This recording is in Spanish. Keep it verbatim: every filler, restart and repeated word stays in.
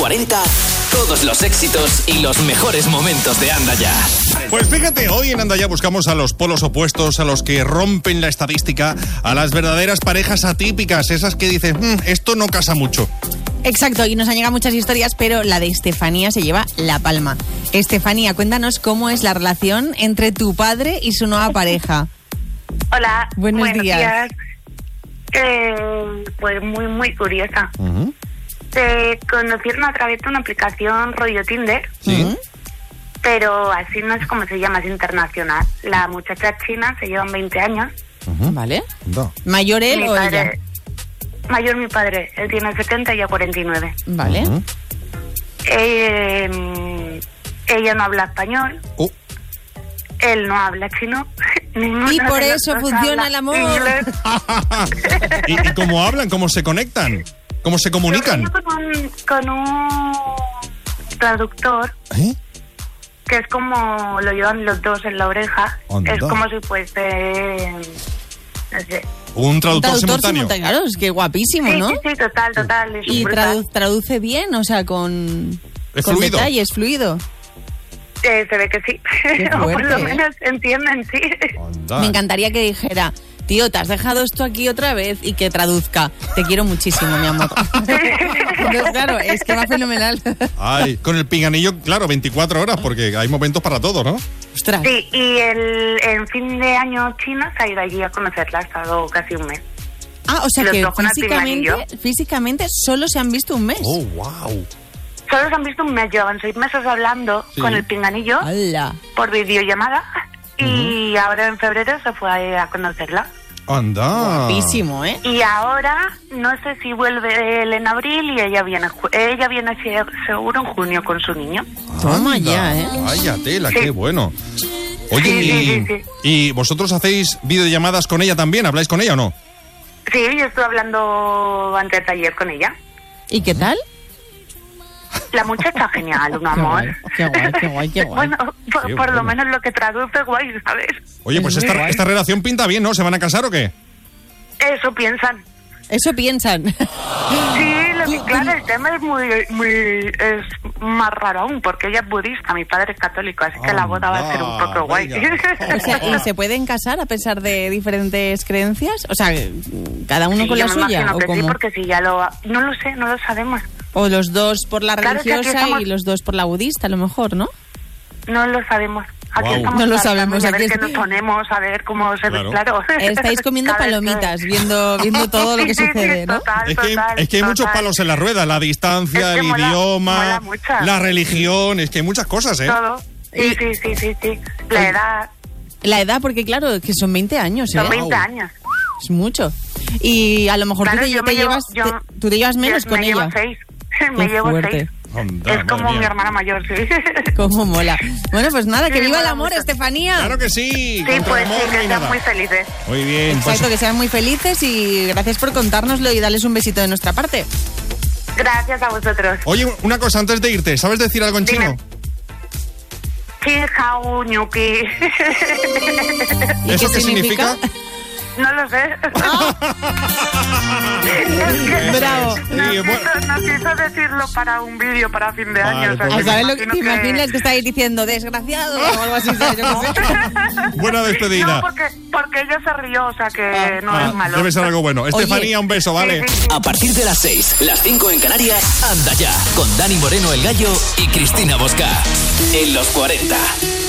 cuarenta, todos los éxitos y los mejores momentos de Anda Ya. Pues fíjate, hoy en Anda Ya buscamos a los polos opuestos, a los que rompen la estadística, a las verdaderas parejas atípicas, esas que dices, mmm, esto no casa mucho. Exacto, y nos han llegado muchas historias, pero la de Estefanía se lleva la palma. Estefanía, cuéntanos cómo es la relación entre tu padre y su nueva pareja. Hola, buenos, buenos días. días. Eh, pues muy, muy curiosa. Uh-huh. Se conocieron a través de una aplicación rollo Tinder. Sí. Uh-huh. Pero así no es como se llama, es internacional. La muchacha china se llevan veinte años. Uh-huh. ¿Vale? No. ¿Mayor él mi o padre, ella? Mayor mi padre, él tiene setenta y ella cuarenta y nueve. Vale. Uh-huh. Eh, ella no habla español. Uh. Él no habla chino. Y por eso funciona el amor. ¿Y, ¿Y cómo hablan? ¿Cómo se conectan? ¿Cómo se comunican? Con un, con un traductor. ¿Eh? Que es como lo llevan los dos en la oreja. Onda. Es como si fuese... No sé. Un traductor, un traductor simultáneo. simultáneo. Claro, es que guapísimo, sí, ¿no? Sí, sí, total, total. Es y tradu- traduce bien, o sea, con, ¿Es con fluido? detalles, fluido. Eh, se ve que sí. Qué o por fuerte, lo ¿eh? menos entienden, sí. Onda. Me encantaría que dijera, tío, te has dejado esto aquí otra vez, y que traduzca. Te quiero muchísimo, mi amor. Entonces, claro, es que va fenomenal. Ay, con el pinganillo, claro, veinticuatro horas, porque hay momentos para todo, ¿no? Ostras. Sí, y el, en fin de año chino se ha ido allí a conocerla, ha estado casi un mes. Ah, o sea Los que dos con el físicamente, pinganillo. físicamente solo se han visto un mes. Oh, wow. Solo se han visto un mes, llevan seis meses hablando Sí. con el pinganillo ¡Hala! por videollamada y Uh-huh. ahora en febrero se fue a conocerla. Anda. Guapísimo, ¿eh? Y ahora no sé si vuelve él en abril y ella viene ju- ella viene se- seguro en junio con su niño. Toma Anda. ya, ¿eh? Vaya tela, Sí. qué bueno. Oye, Sí, y, sí, sí, sí. ¿y vosotros hacéis videollamadas con ella también? ¿Habláis con ella o no? Sí, yo estuve hablando antes de ayer con ella. ¿Y qué tal? La muchacha genial, un amor. Qué guay, qué guay, qué guay. Bueno, por, Qué por bueno. lo menos lo que traduce guay, ¿sabes? Oye, pues Es muy esta, guay. esta relación pinta bien, ¿no? ¿Se van a casar o qué? Eso piensan. Eso piensan. Sí, lo que, claro, el tema es muy, muy, es más raro aún, porque ella es budista, mi padre es católico, así que la boda va a ser un poco guay. venga. O sea, ¿y se pueden casar a pesar de diferentes creencias? O sea, ¿cada uno Sí, con yo la me suya? imagino ¿O que sí, cómo? porque si ya lo... No lo sé, no lo sabemos. O los dos por la Claro, que aquí religiosa estamos- y los dos por la budista, a lo mejor, ¿no? No lo sabemos. Aquí Guau. estamos No lo tratando sabemos, de aquí ver qué es- nos ponemos, a ver cómo se Claro. ve, claro. Estáis comiendo Cada vez que- palomitas, viendo, viendo todo lo que Sí, sí, sucede, ¿no? total, Es que, total, es que hay muchos total. palos en la rueda, la distancia, Es que el mola- idioma, mola mucho. la religión, es que hay muchas cosas, ¿eh? Todo. Sí, sí, sí, sí, sí. La edad, La edad, porque claro, que son veinte años, ¿eh? son veinte años. Es mucho. Y a lo mejor Claro, tú, te, yo te me llevo- llevas, yo- te- tú te llevas menos Yo- con me ella. llevo seis. Me Qué llevo fuerte. seis. Anda, Es madre como mía. mi hermana mayor, sí. Cómo mola. Bueno, pues nada, que Sí, viva el mola amor, mucho. Estefanía. Claro que sí, Sí, contra pues el amor sí, no que hay están nada. muy felices. Muy bien, pues Exacto, que sean muy felices y gracias por contárnoslo y darles un besito de nuestra parte. Gracias a vosotros. oye, una cosa antes de irte, ¿sabes decir algo en Dime. chino? Xin hao ñuki. ¿Y ¿Eso qué qué significa? significa? No lo sé. Bravo. Nos Sí, bueno. quiso, nos quiso decirlo para un vídeo para fin de Vale, año. o sea, pues ¿A que saber me lo que te imagino que- imaginas que estáis diciendo? Desgraciado o algo así, ¿sabes? Yo qué sé. Buena despedida. No, porque, porque ella se rió, o sea que Ah, no Ah, es malo. debe ser algo bueno. Estefanía, un beso, ¿vale? Sí, sí, sí. A partir de las seis, las cinco en Canarias, Anda Ya, con Dani Moreno el Gallo y Cristina Bosca. En los cuarenta.